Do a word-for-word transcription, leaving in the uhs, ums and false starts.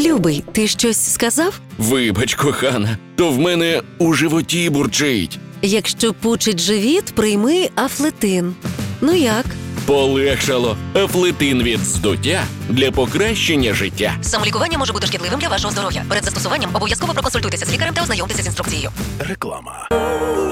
Любий, ти щось сказав? Вибач, кохана, то в мене у животі бурчить. Якщо пучить живіт, прийми Афлетин. Ну як? Полегшало. Афлетин від здуття для покращення життя. Самолікування може бути шкідливим для вашого здоров'я. Перед застосуванням обов'язково проконсультуйтеся з лікарем та ознайомтеся з інструкцією. Реклама.